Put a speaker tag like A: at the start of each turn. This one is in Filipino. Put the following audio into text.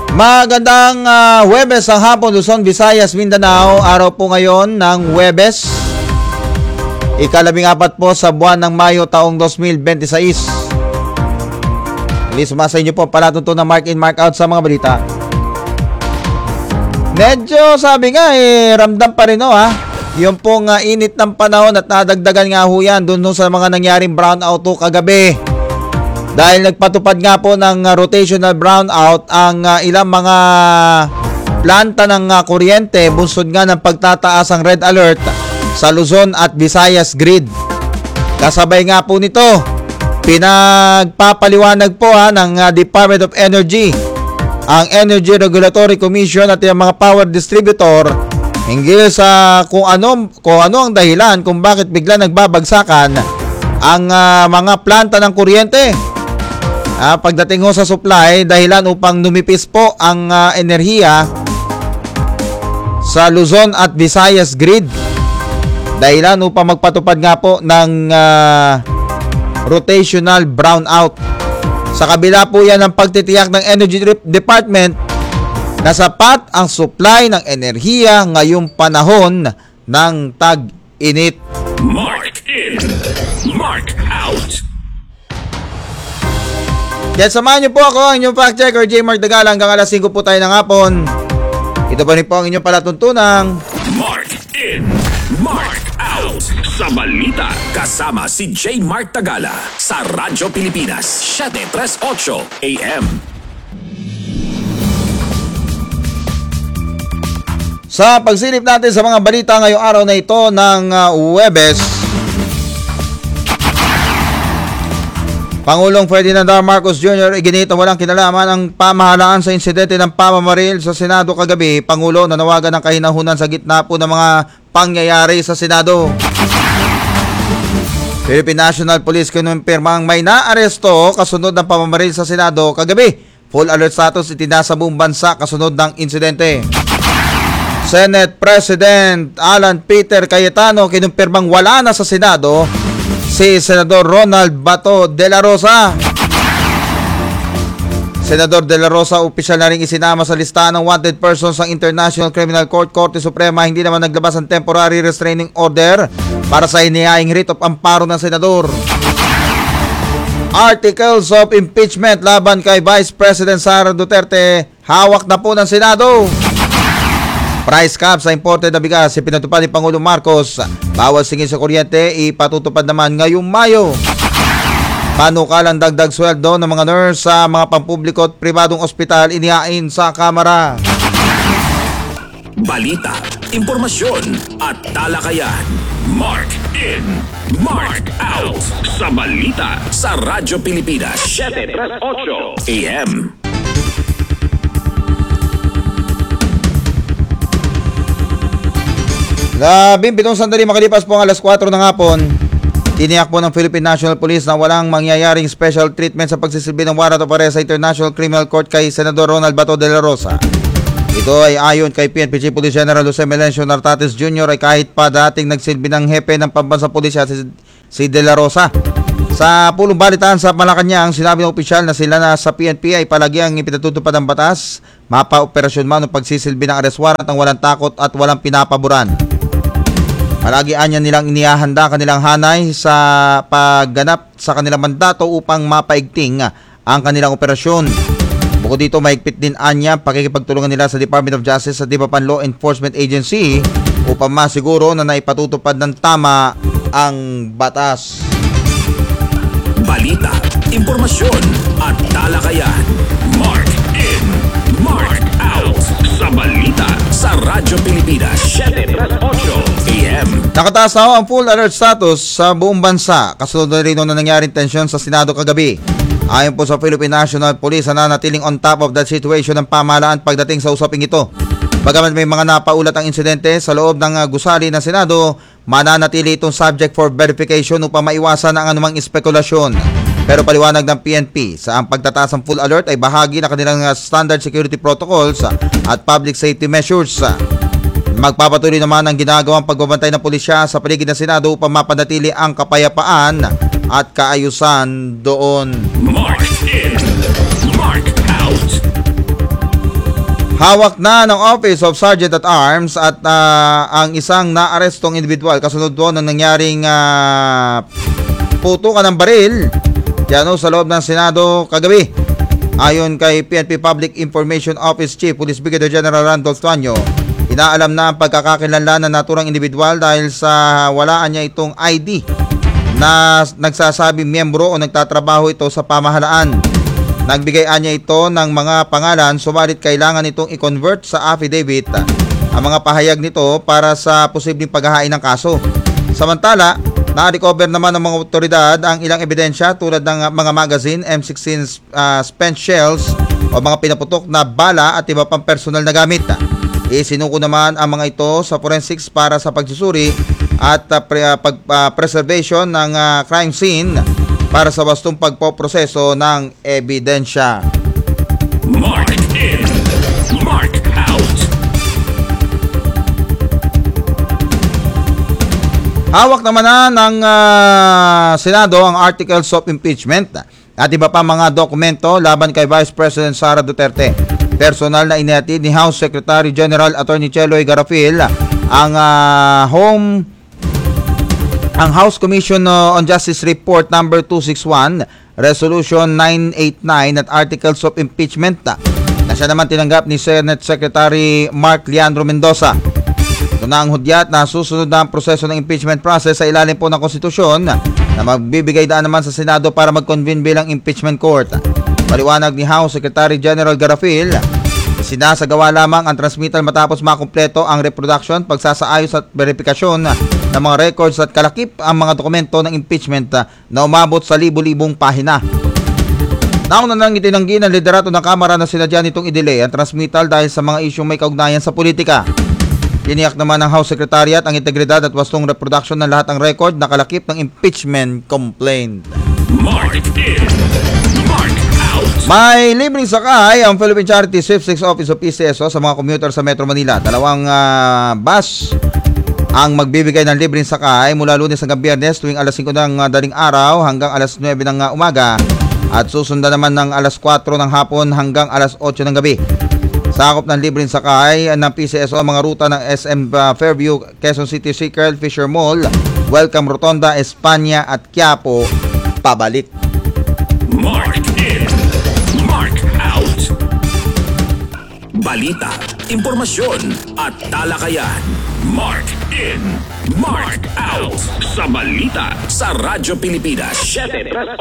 A: Magandang Huwebes ang hapon, Luzon, Visayas, Mindanao. Araw po ngayon ng Huwebes, ika-14 po sa buwan ng Mayo taong 2026. Muli sumasa inyo po palatunto na mark in, mark out sa mga balita. Medyo sabi nga ramdam pa rin yung pong init ng panahon at nadagdagan nga ho yan dun sa mga nangyaring brownout kagabi. Dahil nagpatupad nga po ng rotational brownout ang ilang mga planta ng kuryente, bunsod nga ng pagtataas ang red alert sa Luzon at Visayas grid. Kasabay nga po nito, pinagpapaliwanag po ng Department of Energy, ang Energy Regulatory Commission at yung mga power distributor hinggil sa kung ano ang dahilan kung bakit bigla nagbabagsakan ang mga planta ng kuryente. Pagdating ho sa supply, dahilan upang numipis po ang enerhiya sa Luzon at Visayas grid. Dahilan upang magpatupad nga po ng rotational brownout. Sa kabila po yan ng pagtitiyak ng Energy Department na sapat ang supply ng enerhiya ngayong panahon ng tag-init.
B: Mark in, mark out.
A: Kaya samahan niyo po ako, ang inyong fact checker, J. Mark Dagala, hanggang alas 5 po tayo ng hapon. Ito pa rin po ang inyong palatuntunang
B: Mark in, mark out. Sa balita, kasama si J. Mark Tagala sa Radyo Pilipinas, 738 AM.
A: Sa pagsilip natin sa mga balita ngayong araw na ito ng Huwebes, Pangulong Ferdinand R. Marcos Jr. iginit walang kinalaman ang pamahalaan sa insidente ng pamamaril sa Senado kagabi. Pangulo nanawagan ng kahinahunan sa gitna po ng mga pangyayari sa Senado. Philippine National Police kinumpirmang may naaresto kasunod ng pamamaril sa Senado kagabi. Full alert status itinasa buong bansa kasunod ng insidente. Senate President Alan Peter Cayetano kinumpirmang wala na sa Senado si Senador Ronald Bato de la Rosa. Senador de la Rosa opisyal na rin isinama sa listahan ng wanted persons ng International Criminal Court. Korte Suprema hindi naman naglabas ng temporary restraining order para sa inihaing writ of amparo ng senador. Articles of impeachment laban kay Vice President Sara Duterte hawak na po ng Senado. Price cap sa imported na bigas ipinatupad ni Pangulong Marcos. Bawal singil sa kuryente ipatutupad naman ngayong Mayo. Panukalang dagdag sweldo ng mga nurse sa mga pampubliko at pribadong ospital inihain sa Kamara.
B: Balita, impormasyon at talakayan. Mark in, mark out. Sa balita, sa Radyo Pilipinas, 738 AM.
A: 17 sandali makalipas po ang alas 4 ng hapon. Tiniyak po ng Philippine National Police na walang mangyayaring special treatment sa pagsisilbi ng warrant of arrest sa International Criminal Court kay Senador Ronald Bato de la Rosa. Ito ay ayon kay PNP Chief Police General Jose Melencio Nartates Jr. ay kahit pa dating nagsilbi ng hepe ng pambansang pulisya si de la Rosa. Sa pulong balitaan sa Malacanang, sinabi ng opisyal na sila na sa PNP ay palagi ang ipinatutupad ng batas, mapa-operasyon man o pagsisilbi ng arrest warrant ng walang takot at walang pinapaboran. Palagi anya nilang inihahanda kanilang hanay sa pagganap sa kanilang mandato upang mapaigting ang kanilang operasyon. Bukod dito, mahigpit din anya pakikipagtulungan nila sa Department of Justice at Department Law Enforcement Agency upang masiguro na naipatutupad ng tama ang batas.
B: Balita, impormasyon at talakayan. Mark in, mark out. Sa balita, sa Radyo Pilipinas, 738 AM.
A: Nakataas na ang full alert status sa buong bansa kasunod na rin na nangyaring tensyon sa Senado kagabi. Ayon po sa Philippine National Police, nanatiling on top of that situation ng pamahalaan pagdating sa usaping ito. Bagaman may mga napaulat ang insidente sa loob ng gusali ng Senado, mananatili itong subject for verification upang maiwasan ang anumang espekulasyon. Pero paliwanag ng PNP sa ang pagtataas ng full alert ay bahagi na kanilang standard security protocols at public safety measures. Magpapatuloy naman ang ginagawang pagbabantay ng pulisya sa paligid ng Senado upang mapanatili ang kapayapaan at kaayusan doon.
B: Mark in, mark out.
A: Hawak na ng Office of Sergeant at Arms at ang isang naarestong individual kasunod doon ng nangyaring putukan ng baril sa loob ng Senado kagabi. Ayon kay PNP Public Information Office Chief Police Brigadier General Randolph Tuanyo, inaalam na ang pagkakakilanlan ng naturang individual dahil sa walaan niya itong ID na nagsasabing miyembro o nagtatrabaho ito sa pamahalaan. Nagbigay niya ito ng mga pangalan, subalit kailangan itong i-convert sa affidavit ang mga pahayag nito para sa posibleng paghahain ng kaso. Samantala, na-recover naman ng mga otoridad ang ilang ebidensya tulad ng mga magazine, M16 spent shells o mga pinaputok na bala at iba pang personal na gamit. Isinuko naman ang mga ito sa forensics para sa pagsusuri at preservation ng crime scene para sa wastong pagpoproseso ng ebidensya.
B: Mark in, Mark out.
A: Hawak naman na ng Senado ang articles of impeachment at iba pa mga dokumento laban kay Vice President Sara Duterte. Personal na inihatid ni House Secretary General Attorney Cheloy Garafil ang House Commission on Justice Report number 261, Resolution 989 at Articles of Impeachment na siya naman tinanggap ni Senate Secretary Mark Leandro Mendoza. Ito na ang hudyat na susunod na ang proseso ng impeachment process sa ilalim po ng konstitusyon na magbibigay daan naman sa Senado para mag-convene bilang impeachment court. Paliwanag ni House Secretary General Garafil, sinasagawa lamang ang transmittal matapos makumpleto ang reproduction, pagsasaayos at verifikasyon ng mga records at kalakip ang mga dokumento ng impeachment na umabot sa libu-libong pahina. Nauna nang itinanggi ng liderato ng Kamara na sinadya nitong i-delay ang transmittal dahil sa mga isyong may kaugnayan sa politika. Tiniyak naman ng House Secretariat ang integridad at wastong reproduction ng lahat ng record na kalakip ng impeachment complaint.
B: Mark in, Mark out.
A: May libreng sakay ang Philippine Charity Sweepstakes Office of PCSO sa mga commuter sa Metro Manila. 2 bus ang magbibigay ng libreng sakay mula Lunes hanggang Biyernes tuwing alas 5 ng daling araw hanggang alas 9 ng umaga at susundan naman ng alas 4 ng hapon hanggang alas 8 ng gabi. Sakop ng libreng sakay ng PCSO ang mga ruta ng SM Fairview, Quezon City Circle, Fisher Mall, Welcome Rotonda, Espanya at Quiapo pabalik.
B: Mark in, Mark out. Balita, impormasyon at talakayan. Mark in, Mark out. Sa balita sa Radyo Pilipinas 7.